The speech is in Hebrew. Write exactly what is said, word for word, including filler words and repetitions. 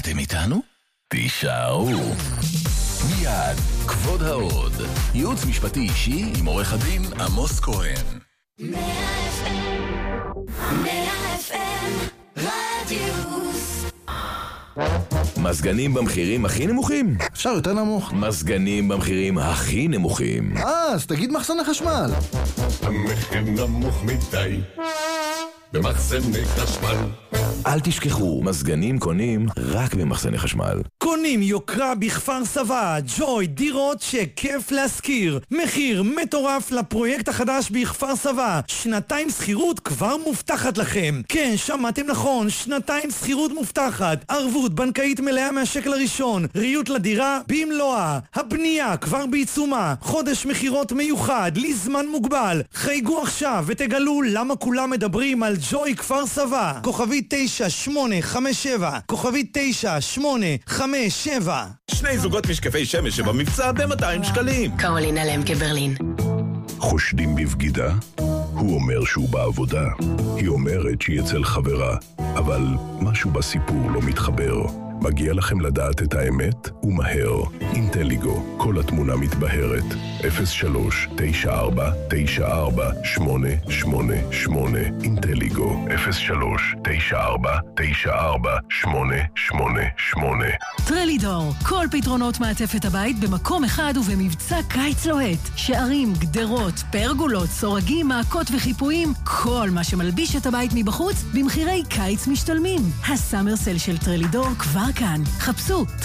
אתם איתנו? תישארו. מיד, כבוד העוד. ייעוץ משפטי אישי עם עורך הדין עמוס כהן. מאה אף אם, מאה אף אם, רדיוס. מזגנים במחירים הכי נמוכים? אפשר יותר נמוך. מזגנים במחירים הכי נמוכים. אה, אז תגיד מחסן החשמל. המחיר נמוך מדי במחסני חשמל. אל תשכחו, מזגנים קונים רק במחסני חשמל. קונים יוקרה בכפר סבא, ג'וי, דירות שכיף להשכיר. מחיר מטורף לפרויקט החדש בכפר סבא. שנתיים שכירות כבר מובטחת לכם. כן, שמעתם נכון, שנתיים שכירות מובטחת. ערבות בנקאית מלאה מהשקל הראשון. ריהוט לדירה במלואה. הבנייה כבר בעיצומה. חודש מחירות מיוחד, לזמן מוגבל. חייגו עכשיו ותגלו למה כולם מדברים על ג'וי כפר סבא. כוכבי תשע שמונה חמש שבע, כוכבי תשע שמונה חמש שבע. שני זוגות משקפי שמש שבמבצע ב-מאתיים שקלים. קרולינה למקה ברלין. חושדים בבגידה? הוא אומר שהוא בעבודה. היא אומרת שהיא אצל חברה. אבל משהו בסיפור לא מתחבר. מגיע לכם לדעת את האמת? ומהר. אינטליגו. כל התמונה מתבהרת. אפס שלוש תשע ארבע תשע ארבע שמונה שמונה שמונה. אינטליגו. אפס שלוש תשע ארבע תשע ארבע שמונה שמונה שמונה. טרלידור. כל פתרונות מעטפת הבית במקום אחד ובמבצע קיץ לוהט. שערים, גדרות, פרגולות, סורגים, מעקות וחיפויים. כל מה שמלביש את הבית מבחוץ במחירי קיץ משתלמים. הסאמר סל של טרלידור כבר כאן. חפשו